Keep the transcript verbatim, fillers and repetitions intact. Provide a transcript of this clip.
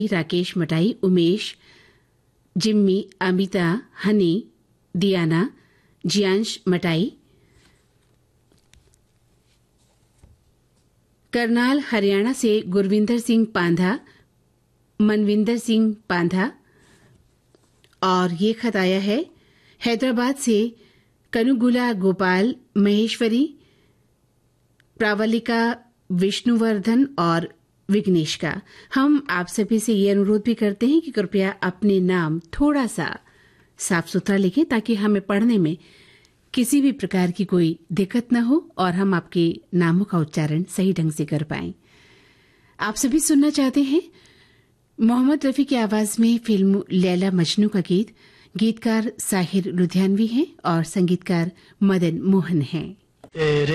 राकेश मटाई, उमेश, जिम्मी, अमिता, हनी, दियाना, जियांश मटाई, करनाल हरियाणा से गुरविंदर सिंह पांधा, मनविंदर सिंह पांधा। और ये खत आया है हैदराबाद से कनुगुला गोपाल, महेश्वरी, प्रावलिका, विष्णुवर्धन और विघ्नेश का। हम आप सभी से ये अनुरोध भी करते हैं कि कृपया अपने नाम थोड़ा सा साफ सुथरा लिखें ताकि हमें पढ़ने में किसी भी प्रकार की कोई दिक्कत न हो और हम आपके नामों का उच्चारण सही ढंग से कर पाएं। आप सभी सुनना चाहते हैं मोहम्मद रफी की आवाज में फिल्म लैला मजनू का गीत। गीतकार साहिर लुधियानवी हैं और संगीतकार मदन मोहन हैं।